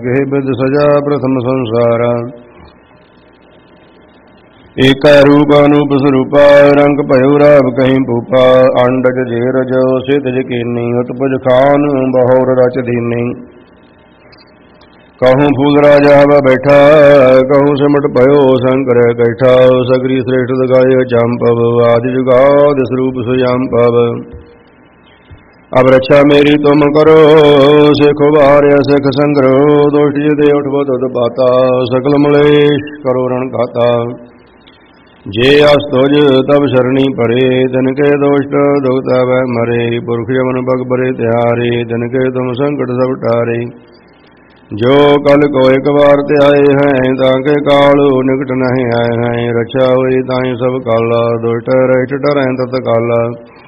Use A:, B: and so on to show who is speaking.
A: ਗਹਿ ਬਿਦ ਸਜਾ ਪ੍ਰਥਮ ਸੰਸਾਰਾ। ਏਕਾ ਰੂਪ ਅਨੂਪ ਸਰੂਪਾ ਰੰਗ ਭਇਓ ਰਾਵ ਕਹੀਂ ਭੂਪਾ। ਅੰਡਜ ਜੇ ਰਜੋ ਸਿਧ ਜਕੀਨੀ ਉਤਪਜ ਖਾਨ ਬਹੁਰ ਰਚ ਦੀਨੀ। कहूँ फूल राजा हवा बैठा कहूँ सिमट भयो शंकर कैठा। सगरी श्रेष्ठ गाय चांपव आदि जुगाद स्वरूप सुजाम्पव। अब रक्षा मेरी तुम करो सिख वार्य सिख संग्रह। दोष दे उठबो तुद पाता सकल मलेश करो रण खाता। जे अस तुझ तब शरणी परे तिनके दोष्ट दुखता वह मरे। पुरख जमन पग बरे त्यारे तिनके तुम संकट सब टारे। जो कल को एक बार ते आए हैं ताके काल निकट नहीं आए हैं। रक्षा हुई ताई सब काला दुष्ट रहित डरें तत्काला।